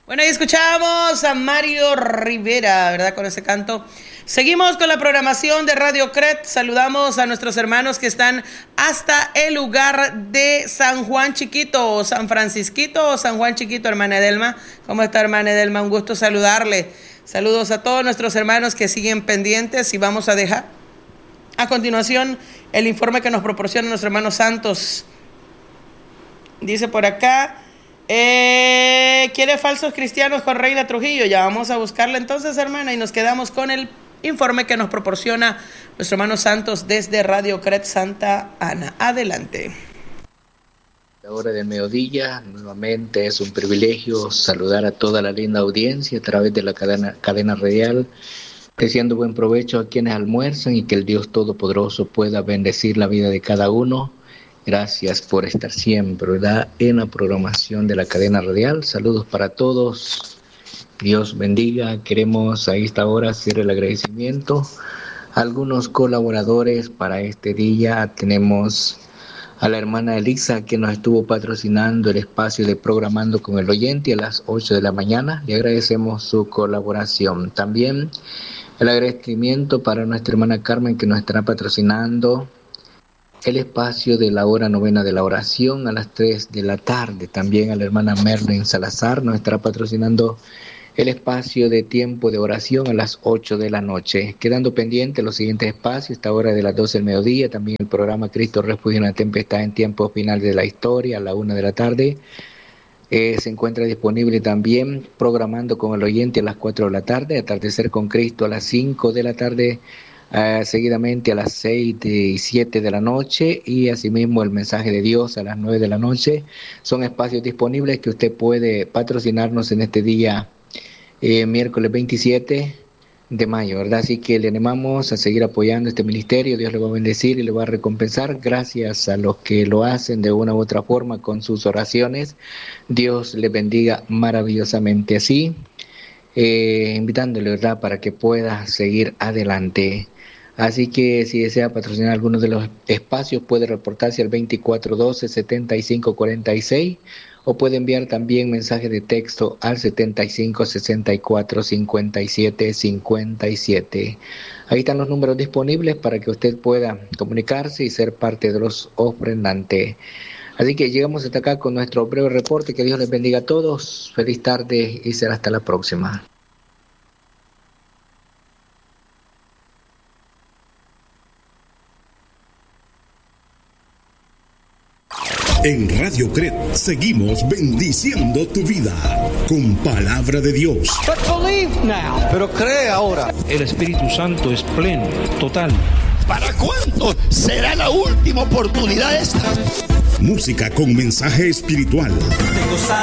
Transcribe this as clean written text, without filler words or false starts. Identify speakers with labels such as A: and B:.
A: Bueno, ahí escuchamos a Mario Rivera, ¿verdad? Con ese canto. Seguimos con la programación de Radio Cret. Saludamos a nuestros hermanos que están hasta el lugar de San Juan Chiquito, San Francisquito o San Juan Chiquito, hermana Edelma. ¿Cómo está, hermana Edelma? Un gusto saludarle. Saludos a todos nuestros hermanos que siguen pendientes y vamos a dejar a continuación el informe que nos proporciona nuestro hermano Santos. Dice por acá... quiere falsos cristianos con Reina Trujillo. Ya vamos a buscarla entonces, hermana, y nos quedamos con el informe que nos proporciona nuestro hermano Santos desde Radio Cret Santa Ana. Adelante.
B: La hora del mediodía, nuevamente es un privilegio saludar a toda la linda audiencia a través de la cadena radial, deseando buen provecho a quienes almuerzan y que el Dios Todopoderoso pueda bendecir la vida de cada uno. Gracias por estar siempre, ¿verdad?, en la programación de la cadena radial. Saludos para todos. Dios bendiga. Queremos a esta hora hacer el agradecimiento a algunos colaboradores para este día. Tenemos a la hermana Elisa, que nos estuvo patrocinando el espacio de Programando con el Oyente a las 8 de la mañana. Le agradecemos su colaboración. También el agradecimiento para nuestra hermana Carmen, que nos estará patrocinando el espacio de la hora novena de la oración a las 3 de la tarde. También a la hermana Merlin Salazar nos estará patrocinando el espacio de tiempo de oración a las 8 de la noche. Quedando pendientes los siguientes espacios, esta hora de las 12 del mediodía, también el programa Cristo Refugio en la Tempestad en tiempo final de la historia a la 1 de la tarde. Se encuentra disponible también Programando con el Oyente a las 4 de la tarde, Atardecer con Cristo a las 5 de la tarde, seguidamente a las 6 y 7 de la noche, y asimismo el mensaje de Dios a las 9 de la noche. Son espacios disponibles que usted puede patrocinarnos en este día, miércoles 27 de mayo, ¿verdad? Así que le animamos a seguir apoyando este ministerio. Dios le va a bendecir y le va a recompensar. Gracias a los que lo hacen de una u otra forma con sus oraciones. Dios le bendiga maravillosamente. Así, invitándole, ¿verdad?, para que pueda seguir adelante. Así que si desea patrocinar alguno de los espacios, puede reportarse al 2412-7546 o puede enviar también mensaje de texto al 7564-5757. Ahí están los números disponibles para que usted pueda comunicarse y ser parte de los ofrendantes. Así que llegamos hasta acá con nuestro breve reporte. Que Dios les bendiga a todos. Feliz tarde y será hasta la próxima.
C: En Radio Cret seguimos bendiciendo tu vida con palabra de Dios.
D: Pero cree ahora.
E: El Espíritu Santo es pleno, total.
F: ¿Para cuándo será la última oportunidad esta?
C: Música con mensaje espiritual.